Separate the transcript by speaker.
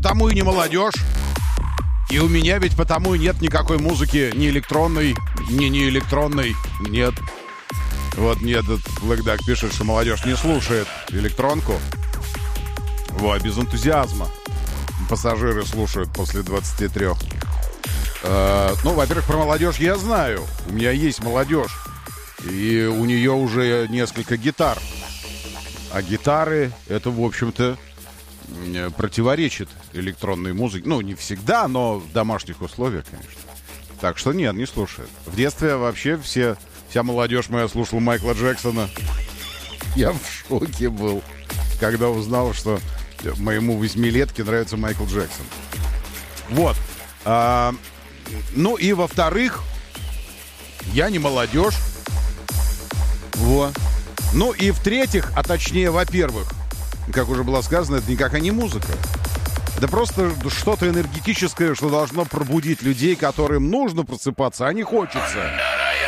Speaker 1: потому и не молодежь. И у меня ведь потому и нет никакой музыки ни электронной, ни не электронной. Нет. Вот мне этот Black Duck пишет, что молодежь не слушает электронку. Вот, без энтузиазма. Пассажиры слушают после 23. Ну, во-первых, про молодежь я знаю. У меня есть молодежь. И у нее уже несколько гитар. А гитары, это, в общем-то, противоречит электронной музыке. Ну, не всегда, но в домашних условиях, конечно. Так что нет, не слушает. В детстве вообще вся молодежь моя слушала Майкла Джексона. Я в шоке был, когда узнал, что моему 8-летке нравится Майкл Джексон. Вот. Ну и во-вторых, я не молодежь. Вот. Ну и в-третьих, а точнее, во-первых, как уже было сказано, это никакая не музыка. Это просто что-то энергетическое, что должно пробудить людей, которым нужно просыпаться, а не хочется.